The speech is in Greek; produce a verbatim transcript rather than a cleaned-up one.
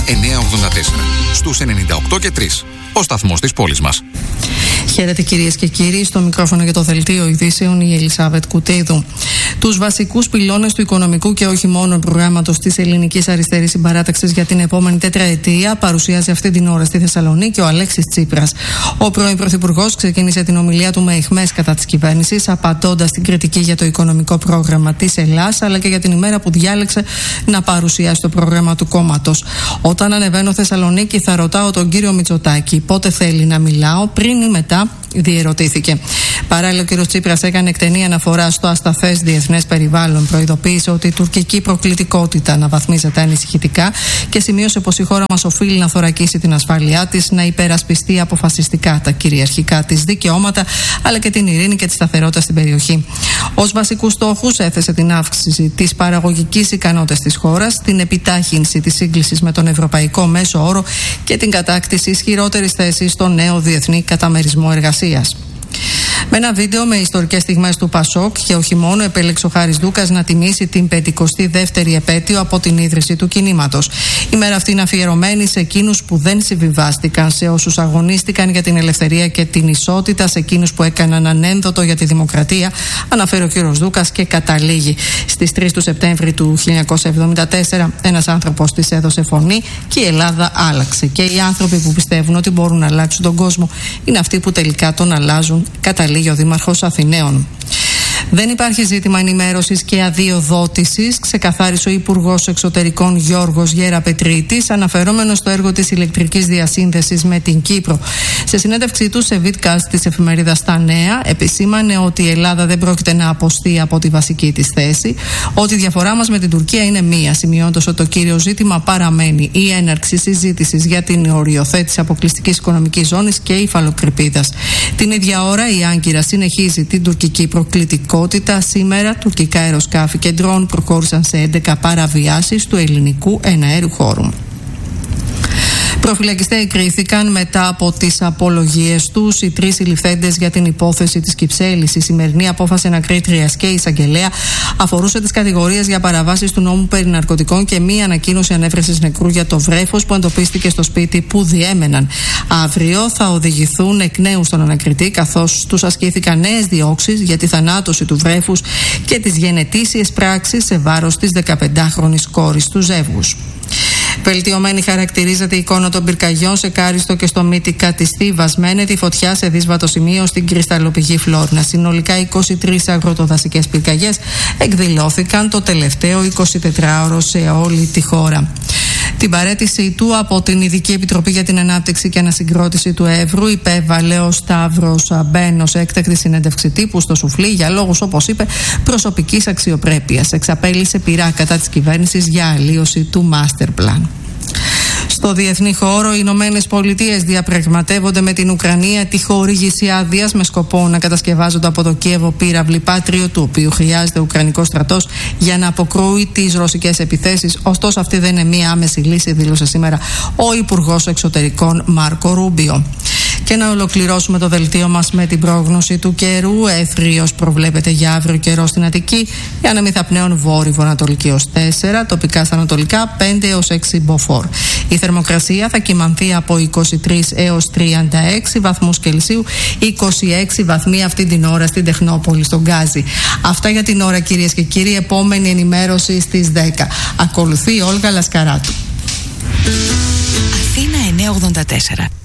εννιακόσια ογδόντα τέσσερα. Στους ενενήντα οκτώ και τρία. Ο σταθμός της πόλης μας. Χαίρετε κυρίες και κύριοι, στο μικρόφωνο για το δελτίο ειδήσεων η Ελισάβετ Κουτέιδου. Τους βασικούς πυλώνες του οικονομικού και όχι μόνο προγράμματος της Ελληνικής Αριστερής Συμπαράταξης για την επόμενη τετραετία παρουσιάζει αυτή την ώρα στη Θεσσαλονίκη ο Αλέξης Τσίπρας. Ο πρώην Πρωθυπουργός ξεκίνησε την ομιλία του με αιχμές κατά της κυβέρνησης, απαντώντας την κριτική για το οικονομικό πρόγραμμα της Ελλάς, αλλά και για την ημέρα που διάλεξε να παρουσιάσει το πρόγραμμα του κόμματος. Όταν ανεβαίνω Θεσσαλονίκη, θα ρωτάω τον κύριο Μητσοτάκη πότε θέλει να μιλάω, πριν ή μετά, διερωτήθηκε. Παράλληλα, ο κ. Τσίπρας έκανε εκτενή αναφορά στο ασταθές διεθνές περιβάλλον. Προειδοποίησε ότι η τουρκική προκλητικότητα αναβαθμίζεται ανησυχητικά και σημείωσε πως η χώρα μας οφείλει να θωρακίσει την ασφάλειά της, να υπερασπιστεί αποφασιστικά τα κυριαρχικά της δικαιώματα, αλλά και την ειρήνη και τη σταθερότητα στην περιοχή. Ως βασικούς στόχους έθεσε την αύξηση της παραγωγικής ικανότητας της χώρας, την επιτάχυνση της σύγκλησης με τον ευρωπαϊκό μέσο όρο και την κατάκτηση ισχυρότερης θέσης στο νέο διεθνή καταμερισμό εργασίας. Με ένα βίντεο με ιστορικές στιγμές του Πασόκ και όχι μόνο, επέλεξε ο Χάρης Ντούκας να τιμήσει την πενηκοστή δεύτερη επέτειο από την ίδρυση του κινήματος. Η μέρα αυτή είναι αφιερωμένη σε εκείνους που δεν συμβιβάστηκαν, σε όσους αγωνίστηκαν για την ελευθερία και την ισότητα, σε εκείνους που έκαναν ανένδοτο για τη δημοκρατία, αναφέρει ο κ. Ντούκας και καταλήγει. Στις τρεις του Σεπτέμβρη του χίλια εννιακόσια εβδομήντα τέσσερα ένας άνθρωπος της έδωσε φωνή και η Ελλάδα άλλαξε. Και οι άνθρωποι που πιστεύουν ότι μπορούν να αλλάξουν τον κόσμο είναι αυτοί που τελικά τον αλλάζουν, καταλήγει ο Δήμαρχος Αθηναίων. Δεν υπάρχει ζήτημα ενημέρωσης και αδειοδότησης, ξεκαθάρισε ο Υπουργός Εξωτερικών Γιώργος Γεραπετρίτης, αναφερόμενος στο έργο της ηλεκτρικής διασύνδεσης με την Κύπρο. Σε συνέντευξή του σε βιτκάστ της εφημερίδας Τα Νέα, επισήμανε ότι η Ελλάδα δεν πρόκειται να αποστεί από τη βασική της θέση, ότι η διαφορά μας με την Τουρκία είναι μία, σημειώνοντας ότι το κύριο ζήτημα παραμένει η έναρξη συζήτησης για την οριοθέτηση αποκλειστικής οικονομικής ζώνης και υφαλοκρηπίδας. Την ίδια ώρα, η Άγκυρα συνεχίζει την τουρκική προκλητικότητα. Σήμερα, τουρκικά αεροσκάφη και ντρόουν προχώρησαν σε έντεκα παραβιάσεις του ελληνικού εναέριου χώρου. Προφυλακιστές κρίθηκαν μετά από τις απολογίες τους οι τρεις συλληφθέντες για την υπόθεση της Κυψέλης. Η σημερινή απόφαση ανακρίτριας και εισαγγελέα αφορούσε τις κατηγορίες για παραβάσεις του νόμου περί ναρκωτικών και μία ανακοίνωση ανέβρεσης νεκρού για το βρέφος που εντοπίστηκε στο σπίτι που διέμεναν. Αύριο θα οδηγηθούν εκ νέου στον ανακριτή, καθώς τους ασκήθηκαν νέες διώξεις για τη θανάτωση του βρέφους και τις γενετήσιες πράξεις σε βάρος της δεκαπεντάχρονης κόρης του ζεύγους. Βελτιωμένη χαρακτηρίζεται η εικόνα των πυρκαγιών σε Κάριστο και στο Μύτικα της Θήβας. Μένεται η φωτιά σε δύσβατο σημείο στην κρυσταλλοπηγή Φλόρινα. Συνολικά είκοσι τρεις αγροτοδασικές πυρκαγιές εκδηλώθηκαν το τελευταίο εικοσιτετράωρο σε όλη τη χώρα. Την παραίτησή του από την Ειδική Επιτροπή για την Ανάπτυξη και Ανασυγκρότηση του Εύρου υπέβαλε ο Σταύρος Μπένος σε έκτακτη συνέντευξη τύπου στο Σουφλί για λόγους, όπως είπε, προσωπικής αξιοπρέπειας. Εξαπέλυσε πειρά κατά της κυβέρνησης για αλλίωση του Master Plan. Στο διεθνή χώρο, οι Ηνωμένες Πολιτείες διαπραγματεύονται με την Ουκρανία τη χορήγηση άδειας με σκοπό να κατασκευάζονται από το Κίεβο πύραυλοι Πάτριο, του οποίου χρειάζεται ο Ουκρανικός στρατός για να αποκρούει τις ρωσικές επιθέσεις. Ωστόσο, αυτή δεν είναι μία άμεση λύση, δήλωσε σήμερα ο Υπουργός Εξωτερικών Μάρκο Ρούμπιο. Και να ολοκληρώσουμε το δελτίο μας με την πρόγνωση του καιρού. Εύθριος προβλέπεται για αύριο καιρό στην Αττική, η ανεμιθαπνέων βόρειο-ανατολική ως τέσσερα, τοπικά στα ανατολικά πέντε έως έξι μποφόρ. Η θερμοκρασία θα κυμανθεί από είκοσι τρεις έως τριάντα έξι βαθμούς Κελσίου, είκοσι έξι βαθμοί αυτή την ώρα στην Τεχνόπολη, στον Γκάζι. Αυτά για την ώρα, κυρίες και κύριοι. Επόμενη ενημέρωση στις δέκα. Ακολουθεί η Όλγα Λασκαράτου. Αθήνα εννιακόσια ογδόντα τέσσερα.